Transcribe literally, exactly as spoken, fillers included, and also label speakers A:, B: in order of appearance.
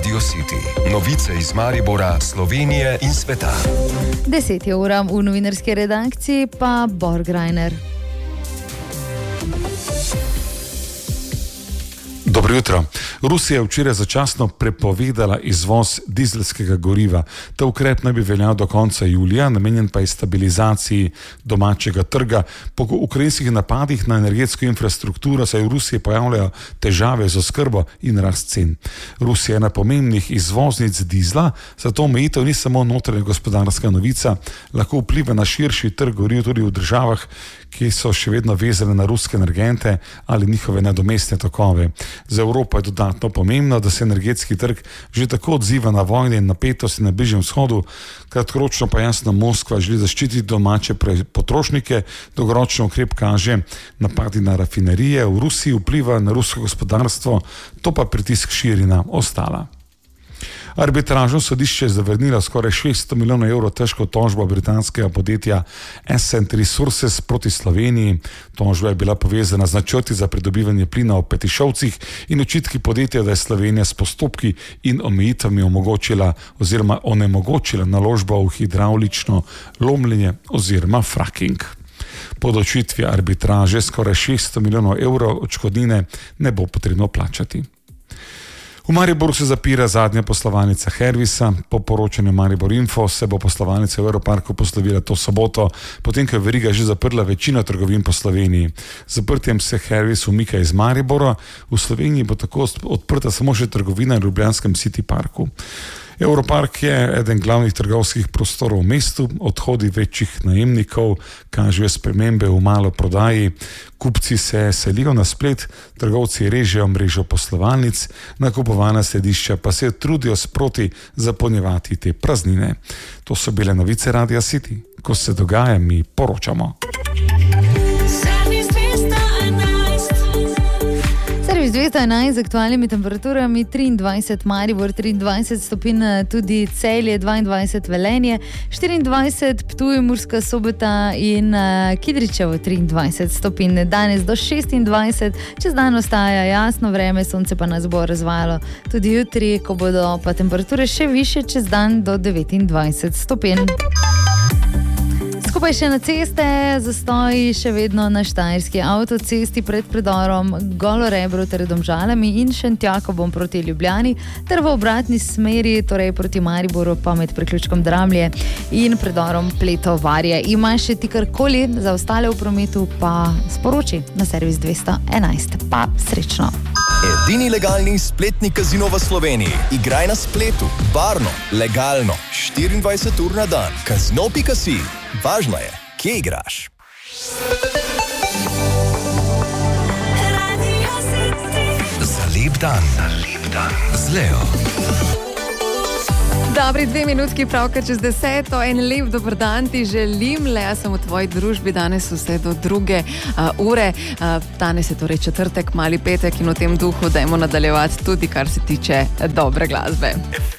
A: Radio City. Novice iz Maribora, Slovenije in sveta.
B: Deset je ura, v novinarski redakciji pa Borgrajner.
C: Dobro jutro. Rusija je včeraj začasno prepovedala izvoz dizelskega goriva. Ta ukrep naj bi veljal do konca julija, namenjen pa je stabilizaciji domačega trga. Po ukrajinskih napadih na energetsko infrastrukturo se v Rusiji pojavljajo težave z oskrbo in rast cen. Rusija je ena pomembnih izvoznic dizla, zato omejitev ni samo notranja gospodarska novica, lahko vpliva na širši trg goriv tudi v državah, ki so še vedno vezane na ruske energente ali njihove nadomestne tokove. Za Evropo je dodatno pomembno, da se energetski trg že tako odziva na vojne in napetosti na Bližnjem vzhodu. Kratkoročno pa jasno Moskva želi zaščititi domače potrošnike, dolgoročno ukrep kaže napadi na rafinerije v Rusiji, vpliva na rusko gospodarstvo, to pa pritisk širi na ostala. Arbitražno sodišče je zavrnilo skoraj šeststo milijonov evrov težko tožbo britanskega podjetja Ascent Resources proti Sloveniji. Tožba je bila povezana z načrti za pridobivanje plina v Petišovcih in očitki podjetja, da je Slovenija s postopki in omejitvami omogočila oziroma onemogočila naložbo v hidravlično lomljenje oziroma fracking. Po odločitvi arbitraže skoraj šeststo milijonov evrov odškodnine ne bo potrebno plačati. V Mariboru se zapira zadnja poslovalnica Hervisa. Po poročanju Maribor Info se bo poslovalnica v Europarku poslovila to soboto, potem ko je veriga že zaprla večino trgovin po Sloveniji. Zaprtjem se Hervis umika iz Maribora, v Sloveniji bo tako odprta samo še trgovina v ljubljanskem City Parku. Europark je eden glavnih trgovskih prostorov v mestu, odhodi večjih najemnikov kažejo spremembe v malo prodaji, kupci se selijo na splet, trgovci režejo mrežo poslovalnic, nakupovana središča pa se trudijo sproti zapolnjevati te praznine. To so bile novice Radia City. Ko se dogaja, mi poročamo.
B: Servis dvesto enajst z aktualnimi temperaturami, triindvajset Maribor, triindvajset stopinj tudi Celje, dvaindvajset Velenje, štiriindvajset Ptuj, Murska Sobota in uh, Kidričevo, triindvajset stopinj. Danes do šestindvajset, čez dan ostaja jasno vreme, sonce pa nas bo razvajalo tudi jutri, ko bodo pa temperature še više, čez dan do devetindvajset stopinj. Skupaj še na ceste, zastoji še vedno na Štajerski avtocesti pred predorom Golo Rebro ter Domžalami in Šentjakobom proti Ljubljani ter v obratni smeri, torej proti Mariboru pa med priključkom Dramlje in predorom Pletovarje. Ima še ti karkoli, za ostale v prometu pa sporoči na servis dvesto enajst. Pa srečno!
A: Edini legalni spletni kazino v Sloveniji. Igraj na spletu, varno, legalno, štiriindvajset ur na dan. Kazino pika si. Važno je, kje igraš. Za lep dan, za lep dan z Leo.
D: Dobri dve minutki pravka čez deseto, en lep dober dan ti želim, Lea sem v tvoji družbi danes vse do druge uh, ure, uh, danes je torej četrtek, mali petek in v tem duhu dajmo nadaljevati tudi kar se tiče dobre glasbe.